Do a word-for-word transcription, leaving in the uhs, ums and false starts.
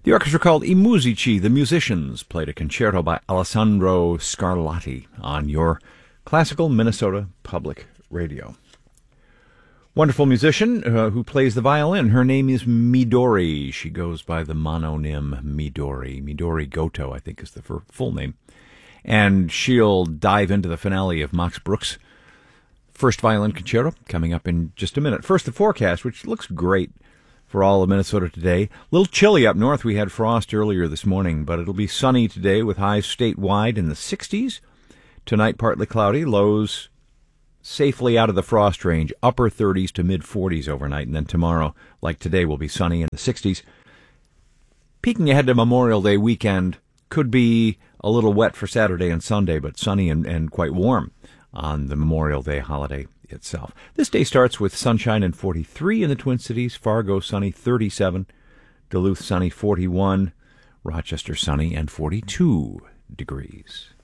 The orchestra called I Musici, the Musicians, played a concerto by Alessandro Scarlatti on your classical Minnesota Public Radio. Wonderful musician uh, who plays the violin. Her name is Midori. She goes by the mononym Midori. Midori Goto, I think, is the full name. And she'll dive into the finale of Max Bruch's first violin concerto coming up in just a minute. First, the forecast, which looks great for all of Minnesota today. A little chilly up north. We had frost earlier this morning, but it'll be sunny today with highs statewide in the sixties. Tonight, partly cloudy. Lows safely out of the frost range, upper thirties to mid-forties overnight. And then tomorrow, like today, will be sunny in the sixties. Peeking ahead to Memorial Day weekend, could be a little wet for Saturday and Sunday, but sunny and, and quite warm on the Memorial Day holiday itself. This day starts with sunshine and forty-three in the Twin Cities, Fargo sunny thirty-seven, Duluth sunny forty-one, Rochester sunny and forty-two degrees.